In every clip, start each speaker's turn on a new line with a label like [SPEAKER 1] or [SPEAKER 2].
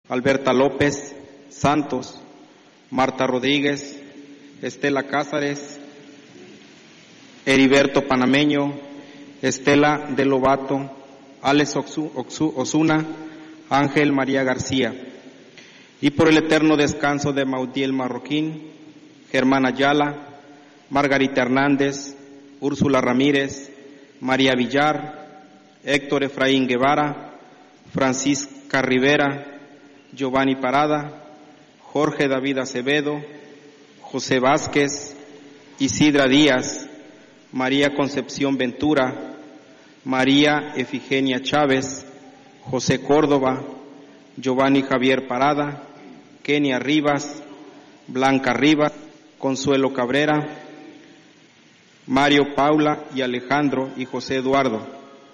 [SPEAKER 1] Alberta López Santos, Marta Rodríguez, Estela Cázares, Heriberto Panameño, Estela de Lobato, Alex Osuna, Ángel María García. Y por el eterno descanso de Mautiel Marroquín, Germán Ayala, Margarita Hernández, Úrsula Ramírez, María Villar, Héctor Efraín Guevara, Francisca Rivera, Giovanni Parada, Jorge David Acevedo, José Vázquez, Isidra Díaz, María Concepción Ventura, María Efigenia Chávez, José Córdoba, Giovanni Javier Parada, Kenia Rivas, Blanca Rivas, Consuelo Cabrera, Mario Paula y Alejandro y José Eduardo,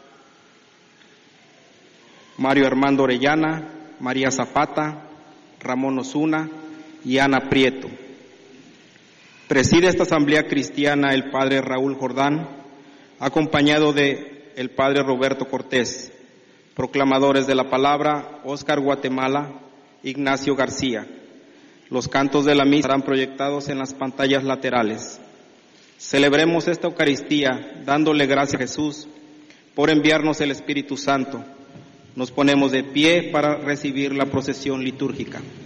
[SPEAKER 1] Mario Armando Orellana, María Zapata, Ramón Osuna y Ana Prieto. Preside esta asamblea cristiana el padre Raúl Jordán, acompañado de el padre Roberto Cortés. Proclamadores de la palabra, Óscar Guatemala, Ignacio García. Los cantos de la misa serán proyectados en las pantallas laterales. Celebremos esta Eucaristía dándole gracias a Jesús por enviarnos el Espíritu Santo. Nos ponemos de pie para recibir la procesión litúrgica.